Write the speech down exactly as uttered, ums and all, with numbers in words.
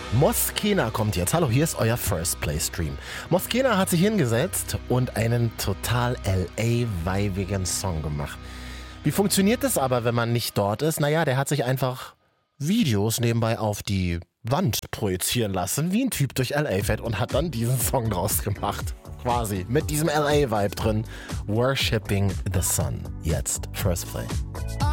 Moskena kommt jetzt. Hallo, hier ist euer First Play Stream. Moskena hat sich hingesetzt und einen total L A-weibigen Song gemacht. Wie funktioniert das aber, wenn man nicht dort ist? Naja, der hat sich einfach Videos nebenbei auf die Wand projizieren lassen, wie ein Typ durch L A fährt und hat dann diesen Song draus gemacht. Quasi, mit diesem L A-Vibe drin. Worshipping the Sun. Jetzt First Play.